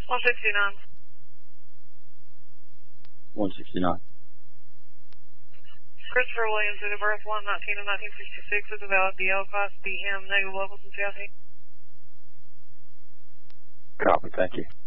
169. 169. Christopher Williams, date of birth 1/19 of 1966, with a valid BL class BM, negative levels in South. Copy, thank you.